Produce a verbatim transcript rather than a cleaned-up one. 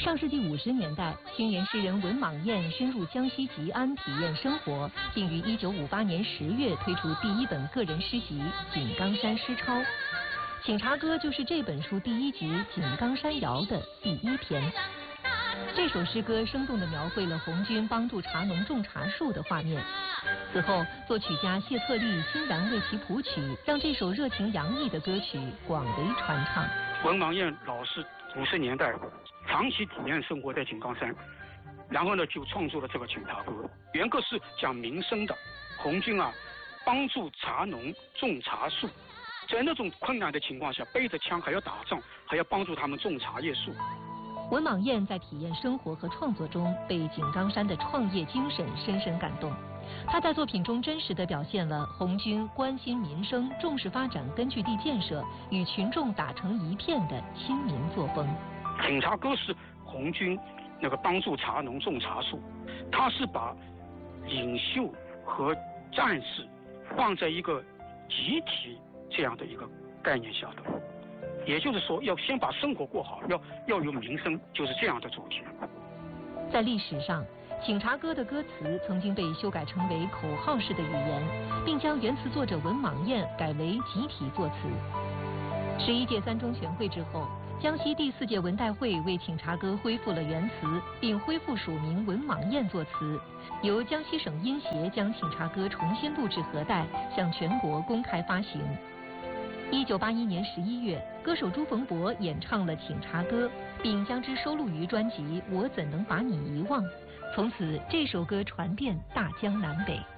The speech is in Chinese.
上世纪五十年代，青年诗人文莽彦深入江西吉安体验生活，并于一九五八年十月推出第一本个人诗集《井冈山诗抄》。《请茶歌》就是这本书第一集《井冈山谣》的第一篇。这首诗歌生动地描绘了红军帮助茶农种茶树的画面。此后，作曲家谢策立欣然为其谱曲，让这首热情洋溢的歌曲广为传唱。 文莽彦老师五十年代长期体验生活在井冈山，然后呢就创作了这个《请茶歌》。原歌是讲民生的，红军啊帮助茶农种茶树，在那种困难的情况下，背着枪还要打仗，还要帮助他们种茶叶树。 文莽彦在体验生活和创作中，被井冈山的创业精神深深感动。他在作品中真实地表现了红军关心民生、重视发展根据地建设、与群众打成一片的亲民作风。 请茶歌是红军那个帮助茶农种茶树，他是把领袖和战士放在一个集体这样的一个概念下的。也就是说，要先把生活过好，要要有民生，就是这样的主题。 在历史上，《请茶歌》的歌词曾经被修改成为口号式的语言，并将原词作者文莽彦改为集体作词。十一届三中全会之后，江西第四届文代会为《请茶歌》恢复了原词，并恢复署名文莽彦作词，由江西省音协将《请茶歌》重新录制核带，向全国公开发行。一九八一年十一月，歌手朱逢博演唱了《请茶歌》，并将之收录于专辑《我怎能把你遗忘》。从此，这首歌传遍大江南北。